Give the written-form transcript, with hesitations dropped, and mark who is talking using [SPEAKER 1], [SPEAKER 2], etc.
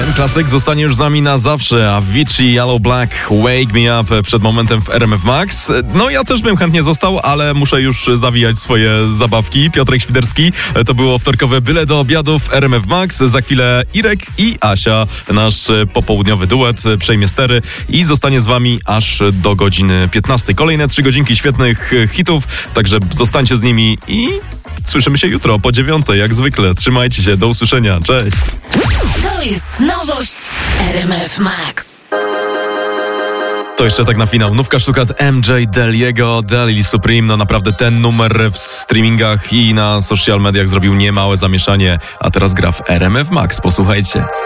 [SPEAKER 1] Ten klasyk zostanie już z nami na zawsze. Avicii, Yellow Black, Wake Me Up przed momentem w RMF Max. No ja też bym chętnie został, ale muszę już zawijać swoje zabawki. Piotrek Świderski, to było wtorkowe Byle do obiadu w RMF Max. Za chwilę Irek i Asia, nasz popołudniowy duet, przejmie stery i zostanie z wami aż do godziny 15. Kolejne 3 godzinki świetnych hitów, także zostańcie z nimi i słyszymy się jutro po 9, jak zwykle. Trzymajcie się, do usłyszenia. Cześć!
[SPEAKER 2] To jest nowość RMF Max.
[SPEAKER 1] To jeszcze tak na finał. Nówka sztuka od MJ Deliego, Deli Supreme. No naprawdę ten numer w streamingach i na social mediach zrobił niemałe zamieszanie, a teraz gra w RMF Max. Posłuchajcie.